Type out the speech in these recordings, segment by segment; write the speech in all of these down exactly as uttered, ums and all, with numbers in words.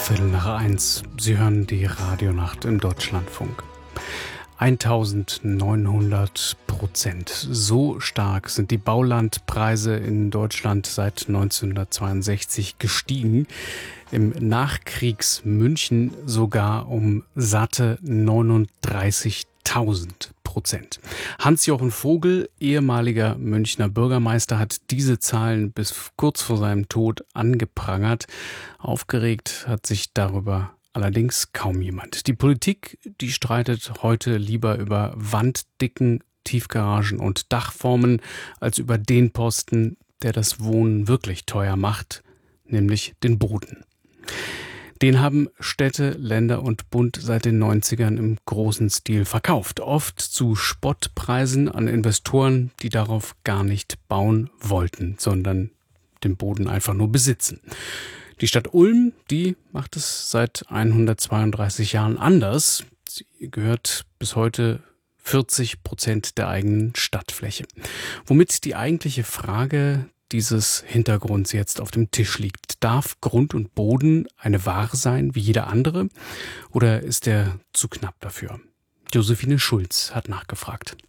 Viertel nach eins. Sie hören die Radionacht im Deutschlandfunk. eintausendneunhundert Prozent. So stark sind die Baulandpreise in Deutschland seit neunzehnhundertzweiundsechzig gestiegen. Im Nachkriegs-München sogar um satte neununddreißigtausend Prozent. Hans-Jochen Vogel, ehemaliger Münchner Bürgermeister, hat diese Zahlen bis kurz vor seinem Tod angeprangert. Aufgeregt hat sich darüber allerdings kaum jemand. Die Politik, die streitet heute lieber über Wanddicken, Tiefgaragen und Dachformen als über den Posten, der das Wohnen wirklich teuer macht, nämlich den Boden. Den haben Städte, Länder und Bund seit den neunzigern im großen Stil verkauft. Oft zu Spottpreisen an Investoren, die darauf gar nicht bauen wollten, sondern den Boden einfach nur besitzen. Die Stadt Ulm, die macht es seit hundertzweiunddreißig Jahren anders. Sie gehört bis heute vierzig Prozent der eigenen Stadtfläche. Womit die eigentliche Frage dieses Hintergrunds jetzt auf dem Tisch liegt. Darf Grund und Boden eine Ware sein wie jeder andere? Oder ist er zu knapp dafür? Josephine Schulz hat nachgefragt.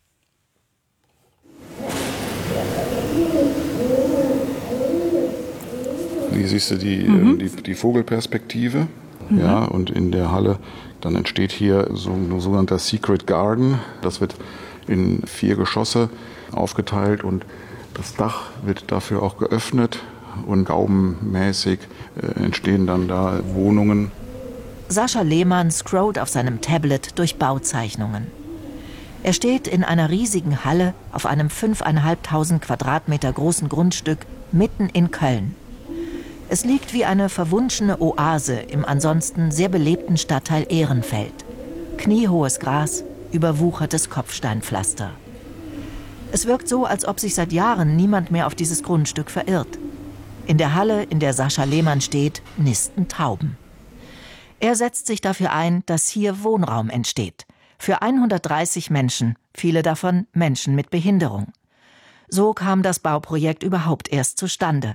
Hier siehst du die, mhm. die, die Vogelperspektive. Mhm. Ja, und in der Halle, dann entsteht hier so ein sogenannter Secret Garden. Das wird in vier Geschosse aufgeteilt und das Dach wird dafür auch geöffnet und gaubenmäßig äh, entstehen dann da Wohnungen. Sascha Lehmann scrollt auf seinem Tablet durch Bauzeichnungen. Er steht in einer riesigen Halle auf einem fünftausendfünfhundert Quadratmeter großen Grundstück mitten in Köln. Es liegt wie eine verwunschene Oase im ansonsten sehr belebten Stadtteil Ehrenfeld. Kniehohes Gras, überwuchertes Kopfsteinpflaster. Es wirkt so, als ob sich seit Jahren niemand mehr auf dieses Grundstück verirrt. In der Halle, in der Sascha Lehmann steht, nisten Tauben. Er setzt sich dafür ein, dass hier Wohnraum entsteht. Für hundertdreißig Menschen, viele davon Menschen mit Behinderung. So kam das Bauprojekt überhaupt erst zustande.